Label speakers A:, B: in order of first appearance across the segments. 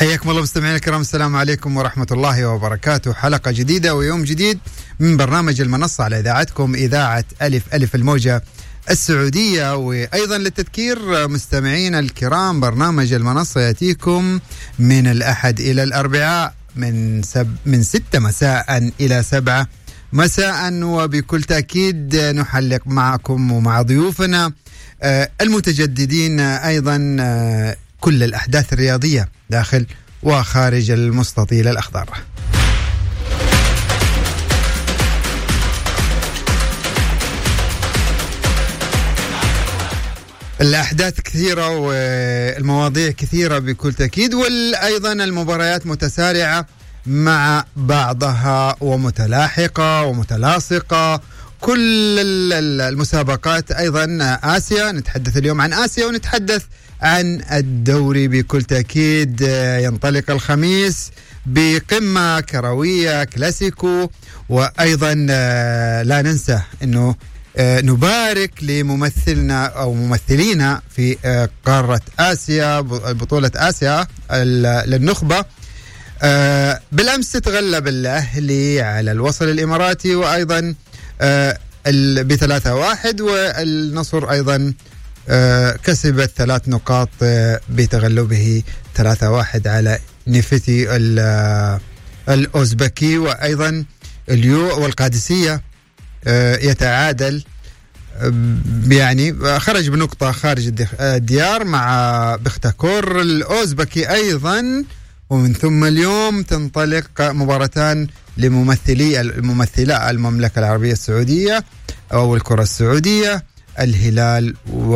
A: حياكم الله مستمعينا الكرام، السلام عليكم ورحمة الله وبركاته. حلقة جديدة ويوم جديد من برنامج المنصة على إذاعتكم، إذاعة ألف الموجة السعودية. وأيضا للتذكير مستمعينا الكرام، برنامج المنصة يأتيكم من الأحد إلى الأربعاء من 6 مساء إلى 7 مساء، وبكل تأكيد نحلق معكم ومع ضيوفنا المتجددين أيضا كل الأحداث الرياضية داخل وخارج المستطيل الأخضر. الأحداث كثيرة والمواضيع كثيرة بكل تأكيد، وأيضا المباريات متسارعة مع بعضها ومتلاحقة ومتلاصقة. كل المسابقات أيضا آسيا، نتحدث اليوم عن آسيا ونتحدث عن الدوري بكل تأكيد. ينطلق الخميس بقمة كروية كلاسيكو، وأيضا لا ننسى أنه نبارك لممثلنا أو ممثلينا في قارة آسيا، بطولة آسيا للنخبة. بالأمس تغلب الأهلي على الوصل الإماراتي، وأيضا ب3-1، والنصر أيضا كسبت 3 نقاط بتغلبه 3-1 على نفتي الأوزبكي. وأيضا اليو والقادسية يتعادل، يعني خرج بنقطة خارج الديار مع بختكور الأوزبكي أيضا. ومن ثم اليوم تنطلق مباراتان لممثلا المملكة العربية السعودية أو الكرة السعودية، الهلال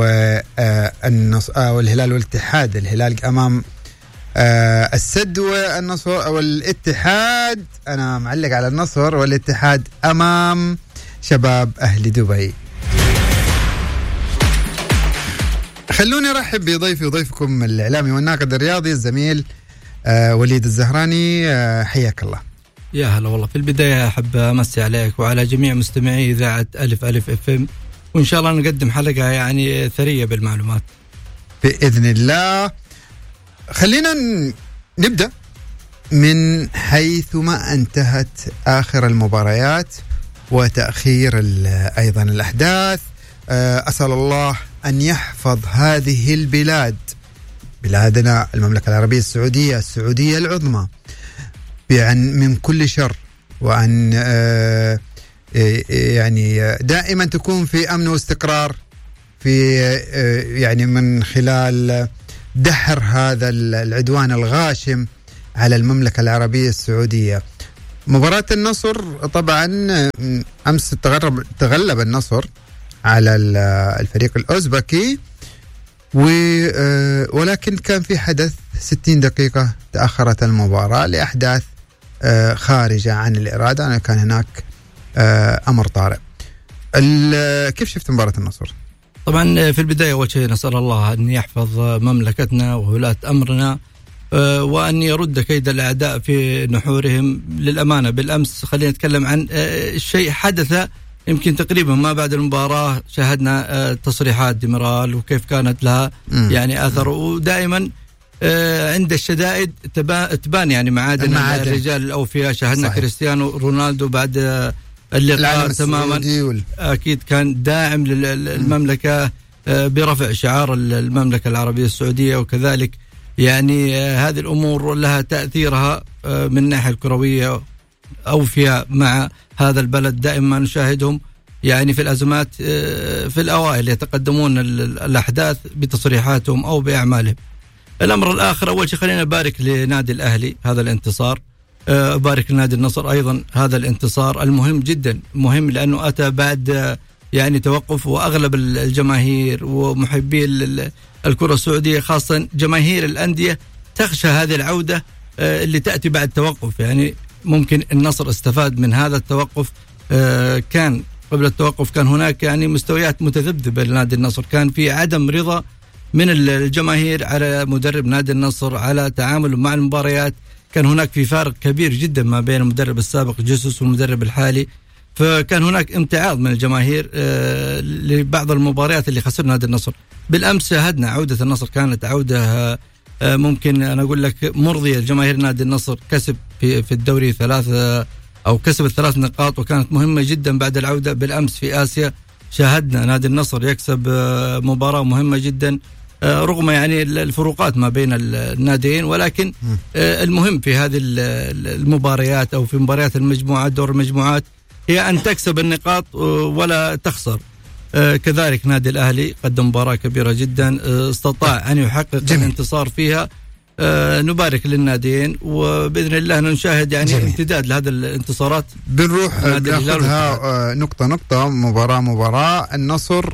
A: والهلال والاتحاد. الهلال أمام السد، والنصر والاتحاد، أنا معلق على النصر، والاتحاد أمام شباب أهل دبي. خلوني أرحب بضيفي وضيفكم الإعلامي والناقد الرياضي الزميل وليد الزهراني. حياك الله.
B: يا هلا والله. في البداية أحب أمسي عليك وعلى جميع مستمعي إذاعة ألف FM، وإن شاء الله نقدم حلقة يعني ثرية بالمعلومات
A: بإذن الله. خلينا نبدأ من حيثما انتهت آخر المباريات وتأخير أيضا الأحداث. أسأل الله أن يحفظ هذه البلاد، بلادنا المملكة العربية السعودية العظمى، من كل شر، وأن يعني دائما تكون في أمن واستقرار، في يعني من خلال دحر هذا العدوان الغاشم على المملكة العربية السعودية. مباراة النصر طبعا أمس تغلب النصر على الفريق الأوزبكي، ولكن كان في حدث 60 دقيقة تأخرت المباراة لأحداث خارجة عن الإرادة. أنا كان هناك أمر طارئ. كيف شفت مباراة النصر؟
B: طبعا في البداية أول شيء نسأل الله أن يحفظ مملكتنا وولاة أمرنا، وأن يرد كيد الأعداء في نحورهم. للأمانة بالأمس خلينا نتكلم عن الشيء حدث يمكن تقريبا ما بعد المباراة، شاهدنا تصريحات ديميرال وكيف كانت لها يعني أثر. ودائما عند الشدائد تبان يعني معادن الرجال الأوفياء. شاهدنا كريستيانو رونالدو بعد اللقاء تماما أكيد كان داعم للمملكة برفع شعار المملكة العربية السعودية، وكذلك يعني هذه الأمور لها تأثيرها من الناحية الكروية. أوفياء مع هذا البلد، دائما نشاهدهم يعني في الأزمات في الأوائل يتقدمون الأحداث بتصريحاتهم أو بأعمالهم. الأمر الآخر، أول شيء خلينا نبارك لنادي الأهلي هذا الانتصار، أبارك لنادي النصر أيضا هذا الانتصار المهم جدا، مهم لأنه أتى بعد يعني توقف، وأغلب الجماهير ومحبي الكرة السعودية خاصة جماهير الأندية تخشى هذه العودة اللي تأتي بعد توقف. يعني ممكن النصر استفاد من هذا التوقف. كان قبل التوقف كان هناك يعني مستويات متذبذبة لنادي النصر، كان في عدم رضا من الجماهير على مدرب نادي النصر، على تعامله مع المباريات. كان هناك في فارق كبير جدا ما بين المدرب السابق جيسوس والمدرب الحالي، فكان هناك امتعاض من الجماهير لبعض المباريات اللي خسر نادي النصر. بالأمس شاهدنا عودة النصر، كانت عودة ممكن أنا أقول لك مرضية لجماهير نادي النصر. كسب في الدوري 3 أو كسب 3 نقاط، وكانت مهمة جدا بعد العودة. بالأمس في آسيا شاهدنا نادي النصر يكسب مباراة مهمة جدا رغم يعني الفروقات ما بين الناديين، ولكن المهم في هذه المباريات أو في مباريات المجموعات دور المجموعات هي أن تكسب النقاط ولا تخسر. كذلك نادي الأهلي قدم مباراة كبيرة جدا، استطاع أن يحقق الانتصار فيها. نبارك للناديين، وبإذن الله نشاهد يعني امتداد لهذه الانتصارات.
A: بنروح ناخذها نقطة نقطة، مباراة. النصر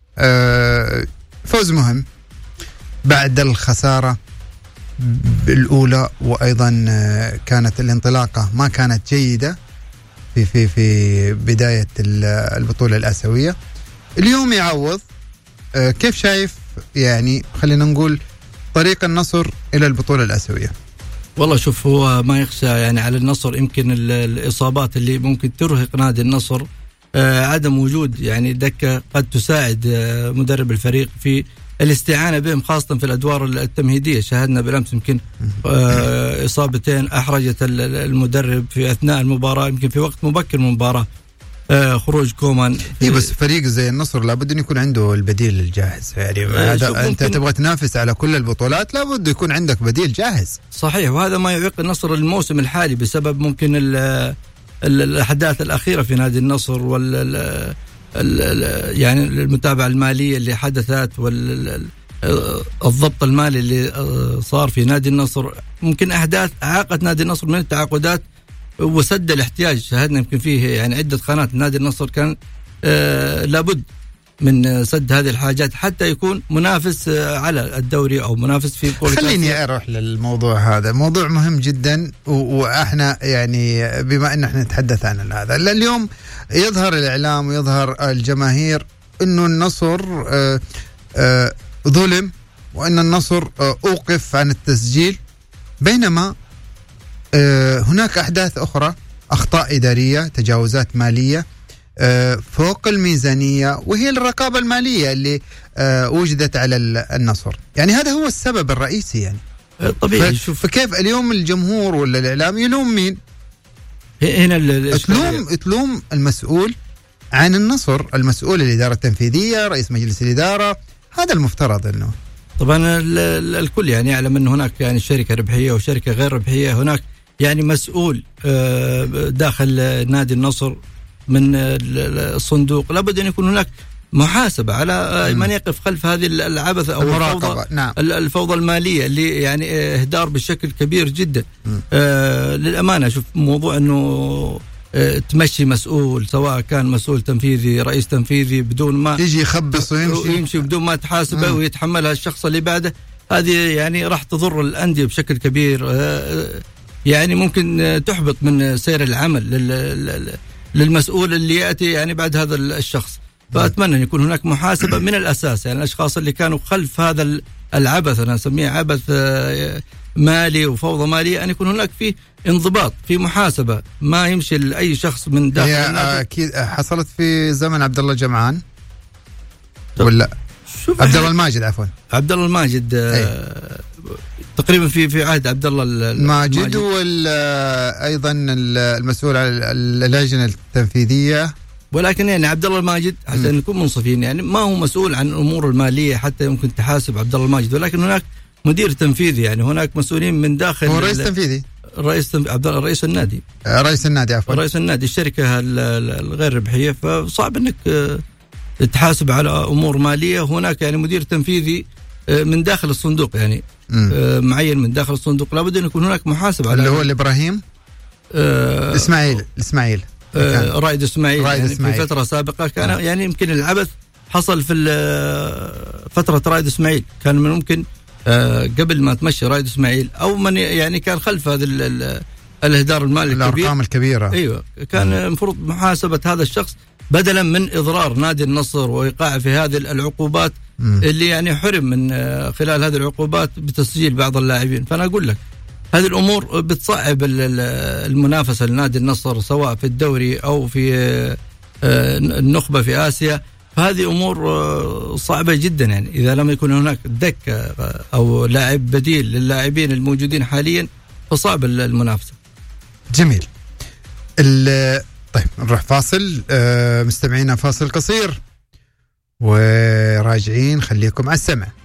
A: فوز مهم بعد الخسارة الأولى، وأيضا كانت الانطلاقة ما كانت جيدة في بداية البطولة الآسيوية. اليوم يعوض. كيف شايف يعني خلينا نقول طريق النصر إلى البطولة الآسيوية؟
B: والله شوف، هو ما يخشى يعني على النصر يمكن الإصابات اللي ممكن ترهق نادي النصر، عدم وجود يعني دكة قد تساعد مدرب الفريق في الاستعانة بهم خاصة في الأدوار التمهيدية. شاهدنا بالأمس يمكن إصابتين أحرجت المدرب في أثناء المباراة، يمكن في وقت مبكر من المباراة، خروج كومان.
A: بس فريق زي النصر لابد أن يكون عنده البديل الجاهز يعني. هذا أنت تبغى تنافس على كل البطولات، لابد يكون عندك بديل جاهز.
B: صحيح، وهذا ما يعيق النصر الموسم الحالي بسبب ممكن الأحداث الأخيرة في نادي النصر يعني المتابعة المالية اللي حدثت والضبط المالي اللي صار في نادي النصر. ممكن أحداث عاقت نادي النصر من التعاقدات وسد الاحتياج. شاهدنا يمكن فيه يعني عدة قناة نادي النصر كان لابد من سد هذه الحاجات حتى يكون منافس على الدوري أو منافس في بطولة.
A: خليني أروح للموضوع هذا، موضوع مهم جدا، وإحنا يعني بما أن احنا نتحدث عن هذا اليوم يظهر الإعلام ويظهر الجماهير أنه النصر ظلم، وأن النصر أوقف عن التسجيل، بينما هناك أحداث أخرى، أخطاء إدارية، تجاوزات مالية فوق الميزانية، وهي الرقابة المالية اللي وجدت على النصر. يعني هذا هو السبب الرئيسي يعني.
B: طبيعي.
A: فكيف اليوم الجمهور ولا الإعلام يلوم مين؟
B: هنا
A: تلوم المسؤول عن النصر، المسؤول الإدارة التنفيذية، رئيس مجلس الإدارة. هذا المفترض أنه
B: طبعا الكل يعني يعلم أنه هناك يعني شركة ربحية وشركة غير ربحية. هناك يعني مسؤول داخل نادي النصر من الصندوق، لابد أن يكون هناك محاسبة على من يقف خلف هذه العبث أو
A: المراقبة.
B: الفوضى المالية اللي يعني إهدار بشكل كبير جدا. للأمانة شوف، موضوع أنه تمشي مسؤول، سواء كان مسؤول تنفيذي رئيس تنفيذي، بدون ما
A: يجي يخبص ويمشي
B: بدون ما تحاسبه ويتحملها الشخص اللي بعده، هذه يعني راح تضر الأندية بشكل كبير. يعني ممكن تحبط من سير العمل للمسؤول اللي يأتي يعني بعد هذا الشخص. فأتمنى أن يكون هناك محاسبة من الأساس، يعني الأشخاص اللي كانوا خلف هذا العبث، أنا أسميه عبث مالي وفوضى مالية، أن يكون هناك فيه انضباط، في محاسبة، ما يمشي لأي شخص من داخل النادي.
A: أكيد حصلت في زمن عبد الله جمعان ولا عبد الله الماجد، عفوا
B: عبد الله الماجد، تقريبا في عهد عبد الله
A: الماجد، وايضا المسؤول عن اللجنه التنفيذيه.
B: ولكن يعني عبد الله الماجد حتى نكون منصفين، يعني ما هو مسؤول عن الامور الماليه حتى يمكن تحاسب عبد الله الماجد، ولكن هناك مدير تنفيذي، يعني هناك مسؤولين من داخل.
A: هو رئيس تنفيذي،
B: عبد الله رئيس النادي،
A: عفوا
B: رئيس النادي، الشركه الغير ربحيه، فصعب انك تحاسب على امور ماليه. هناك يعني مدير تنفيذي من داخل الصندوق، يعني معين من داخل الصندوق، لابد ان يكون هناك محاسبه على
A: اللي هو الابراهيم الاسماعيل
B: رائد اسماعيل. يعني في فتره سابقه كان يعني يمكن العبث حصل في فتره رائد اسماعيل، كان من ممكن قبل ما تمشي رائد اسماعيل او من يعني كان خلف هذا الاهدار المالي
A: الارقام الكبيره.
B: ايوه، كان المفروض محاسبه هذا الشخص بدلا من اضرار نادي النصر وايقاعه في هذه العقوبات اللي يعني حرم من خلال هذه العقوبات بتسجيل بعض اللاعبين. فانا اقول لك هذه الامور بتصعب المنافسه لنادي النصر، سواء في الدوري او في النخبه في اسيا. فهذه أمور صعبة جدا، يعني إذا لم يكن هناك دكة أو لاعب بديل للاعبين الموجودين حاليا فصعب المنافسة.
A: جميل. طيب نروح فاصل، مستمعينا فاصل قصير وراجعين، خليكم على السمع.